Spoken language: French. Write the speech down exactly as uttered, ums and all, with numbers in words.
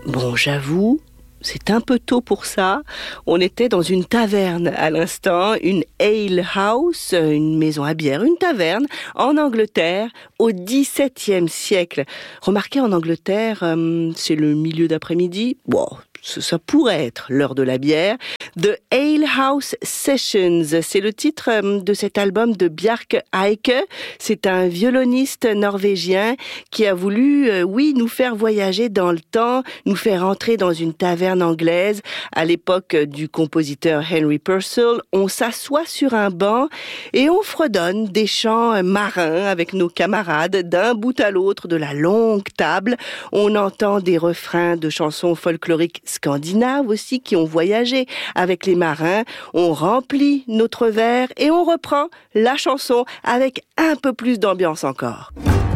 Bon, j'avoue, c'est un peu tôt pour ça. On était dans une taverne à l'instant, une ale house, une maison à bière, une taverne en Angleterre au dix-septième siècle. Remarquez, en Angleterre, euh, c'est le milieu d'après-midi. Bon, ça, ça pourrait être l'heure de la bière. The Ale House Sessions, c'est le titre euh, de cet album de Bjarke Eike. C'est un violoniste norvégien qui a voulu, euh, oui, nous faire voyager dans le temps, nous faire entrer dans une taverne anglaise. À l'époque du compositeur Henry Purcell, on s'assoit sur un banc et on fredonne des chants marins avec nos camarades d'un bout à l'autre de la longue table. On entend des refrains de chansons folkloriques scandinaves aussi qui ont voyagé avec les marins. On remplit notre verre et on reprend la chanson avec un peu plus d'ambiance encore.